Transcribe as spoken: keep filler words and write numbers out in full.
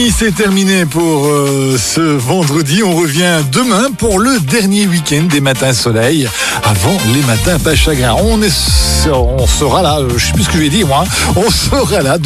amis, c'est terminé pour euh, ce vendredi. On revient demain pour le dernier week-end des matins soleil avant les matins pas chagrin. On, est, on sera là, je sais plus ce que je vais dire moi, on sera là.